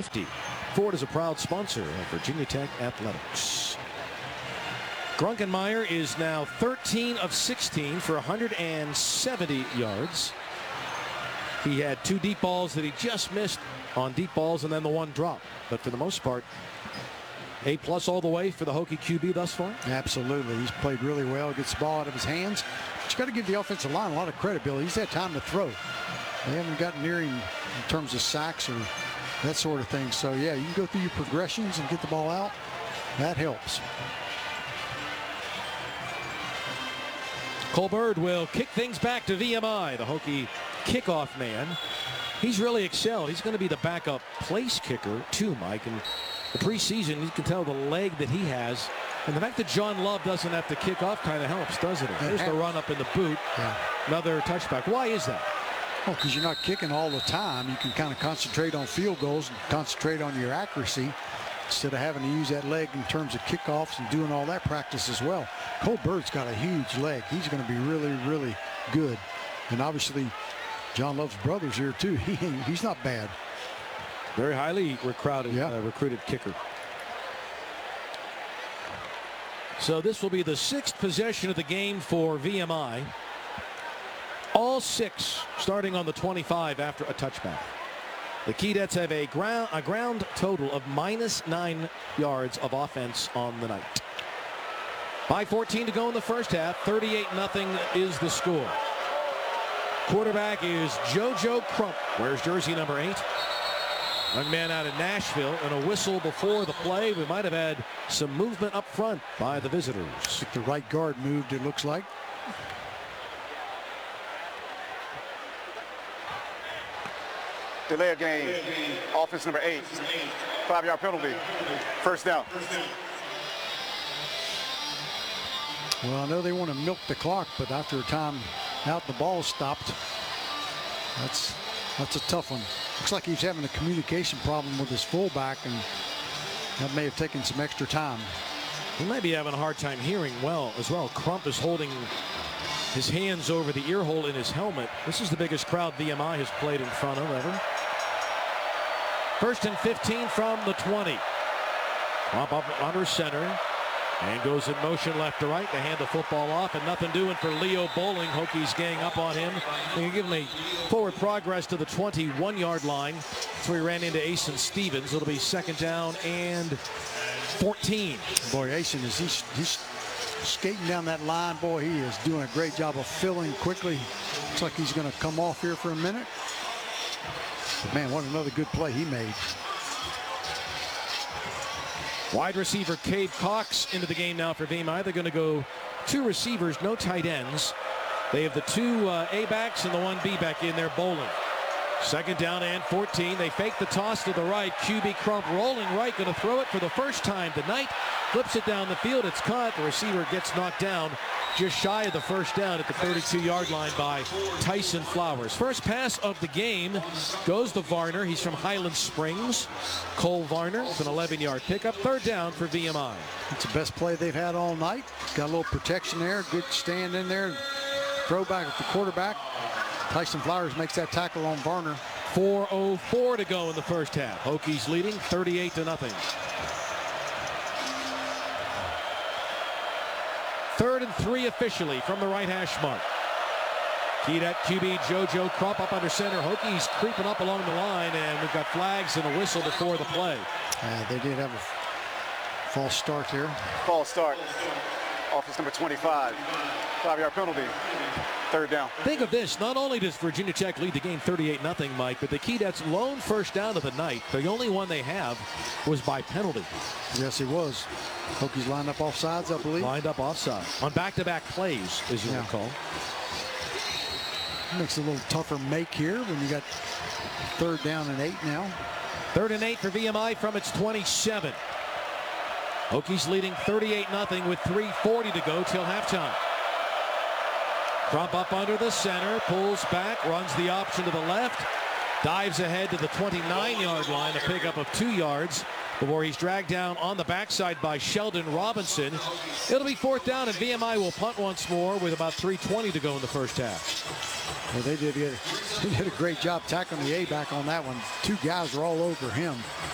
safety. Ford is a proud sponsor of Virginia Tech Athletics. Grunkenmeyer is now 13 of 16 for 170 yards. He had 2 deep balls that he just missed on deep balls and then the 1 drop. But for the most part, A+ all the way for the Hokie QB thus far? Absolutely. He's played really well. Gets the ball out of his hands. But you got to give the offensive line a lot of credibility. He's had time to throw. They haven't gotten near him in terms of sacks or that sort of thing. So, yeah, you can go through your progressions and get the ball out. That helps. Colbert will kick things back to VMI, the Hokie kickoff man. He's really excelled. He's going to be the backup place kicker too, Mike. And the preseason, you can tell the leg that he has. And the fact that John Love doesn't have to kick off kind of helps, doesn't it? There's the run up in the boot. Yeah. Another touchback. Why is that? Well, because you're not kicking all the time. You can kind of concentrate on field goals and concentrate on your accuracy instead of having to use that leg in terms of kickoffs and doing all that practice as well. Colbert's got a huge leg. He's going to be really, really good. And obviously, John Love's brother's here too. He's not bad. Very highly recruited kicker. So this will be the 6th possession of the game for VMI. All 6 starting on the 25 after a touchback. The Keydets have a ground total of -9 yards of offense on the night. 5:14 to go in the first half. 38-0 is the score. Quarterback is JoJo Crump. Wears jersey number 8. Young man out of Nashville, and a whistle before the play. We might have had some movement up front by the visitors. I think the right guard moved, it looks like. Delay of game. Offense number 8. 5-yard penalty. First down. Well, I know they want to milk the clock, but after a time out, the ball stopped. That's a tough one. Looks like he's having a communication problem with his fullback, and that may have taken some extra time. He may be having a hard time hearing as well. Crump is holding his hands over the ear hole in his helmet. This is the biggest crowd VMI has played in front of ever. 1st and 15 from the 20. Crump up under center and goes in motion left to right to hand the football off, and nothing doing for Leo Bowling. Hokies gang up on him. They give him a forward progress to the 21-yard line. So he ran into Asen Stevens. It'll be 2nd down and 14. Boy, Asen, he's skating down that line. Boy, he is doing a great job of filling quickly. Looks like he's going to come off here for a minute. But man, what another good play he made. Wide receiver Cade Cox into the game now for VMI. They're going to go 2 receivers, no tight ends. They have the 2 A-backs and the 1 B-back in there bowling. 2nd down and 14. They fake the toss to the right. QB Crump rolling right, going to throw it for the first time tonight. Flips it down the field. It's caught. The receiver gets knocked down just shy of the first down at the 32-yard line by Tyson Flowers. First pass of the game goes to Varner. He's from Highland Springs. Cole Varner with an 11-yard pickup. 3rd down for VMI. It's the best play they've had all night. Got a little protection there. Good stand in there. Throwback at the quarterback. Tyson Flowers makes that tackle on Varner. 4:04 to go in the first half. Hokies leading 38-0. 3rd and 3 officially from the right hash mark. Keyed QB JoJo Crump up under center. Hokies creeping up along the line, and we've got flags and a whistle before the play. They did have a false start here. False start. Offense number 25. 5-yard penalty. 3rd down. Think of this. Not only does Virginia Tech lead the game 38-0, Mike, but the Keydets' lone first down of the night, the only one they have, was by penalty. Yes, it was. Hokies lined up offsides, I believe. Lined up offside. On back-to-back plays, as you recall. Makes it a little tougher make here when you got 3rd down and 8 now. 3rd and 8 for VMI from its 27. Hokies leading 38-0 with 3:40 to go till halftime. Crump up under the center, pulls back, runs the option to the left, dives ahead to the 29-yard line, a pickup of 2 yards before he's dragged down on the backside by Sheldon Robinson. It'll be 4th down, and VMI will punt once more with about 3:20 to go in the first half. Well, they did a great job tackling the A-back on that one. 2 guys were all over him.